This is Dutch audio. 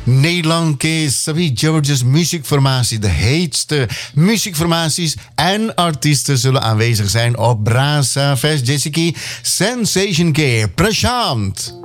Nederland के सभी जबरदस्त muziekformaties, de heetste muziekformaties en artiesten zullen aanwezig zijn op Brasa Fest. Jessica, Sensation K, Prashant.